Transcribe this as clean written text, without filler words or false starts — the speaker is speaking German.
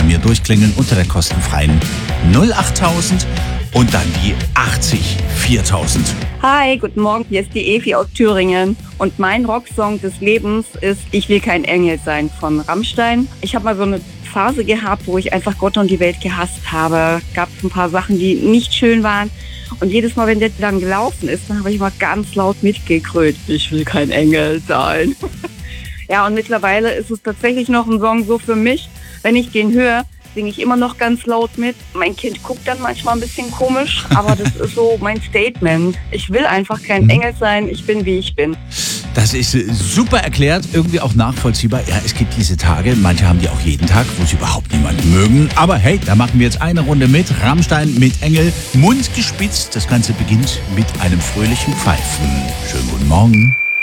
bei mir durchklingeln unter der kostenfreien 08000 und dann die 80 4000. Hi, guten Morgen, hier ist die Evi aus Thüringen und mein Rocksong des Lebens ist Ich will kein Engel sein von Rammstein. Ich habe mal so eine Phase gehabt, wo ich einfach Gott und die Welt gehasst habe. Gab es ein paar Sachen, die nicht schön waren und jedes Mal, wenn der dann gelaufen ist, dann habe ich mal ganz laut mitgegrölt. Ich will kein Engel sein. Ja, und mittlerweile ist es tatsächlich noch ein Song so für mich, wenn ich den höre, singe ich immer noch ganz laut mit. Mein Kind guckt dann manchmal ein bisschen komisch, aber das ist so mein Statement. Ich will einfach kein Engel sein, ich bin, wie ich bin. Das ist super erklärt, irgendwie auch nachvollziehbar. Ja, es gibt diese Tage, manche haben die auch jeden Tag, wo sie überhaupt niemanden mögen. Aber hey, da machen wir jetzt eine Runde mit. Rammstein mit Engel, Mund gespitzt. Das Ganze beginnt mit einem fröhlichen Pfeifen. Schönen guten Morgen.